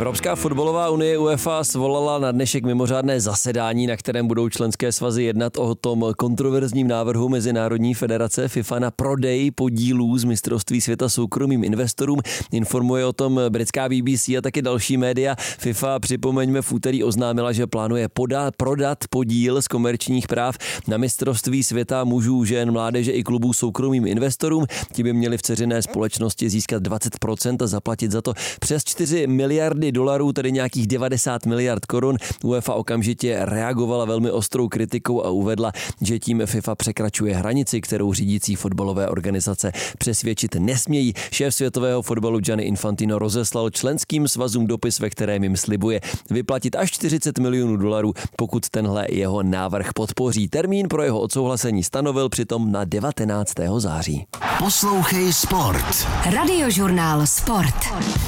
Evropská fotbalová unie UEFA svolala na dnešek mimořádné zasedání, na kterém budou členské svazy jednat o tom kontroverzním návrhu Mezinárodní federace FIFA na prodej podílů z mistrovství světa soukromým investorům. Informuje o tom britská BBC a taky další média. FIFA, připomeňme, v úterý oznámila, že plánuje prodat podíl z komerčních práv na mistrovství světa mužů, žen, mládeže i klubů soukromým investorům. Ti by měli v dceřiné společnosti získat 20% a zaplatit za to přes 4 miliardy dolarů, tedy nějakých 90 miliard korun. UEFA okamžitě reagovala velmi ostrou kritikou a uvedla, že tím FIFA překračuje hranici, kterou řídící fotbalové organizace přesvědčit nesmějí. Šéf světového fotbalu Gianni Infantino rozeslal členským svazům dopis, ve kterém jim slibuje vyplatit až 40 milionů dolarů, pokud tenhle jeho návrh podpoří. Termín pro jeho odsouhlasení stanovil přitom na 19. září. Poslouchej Sport. Radiožurnál Sport.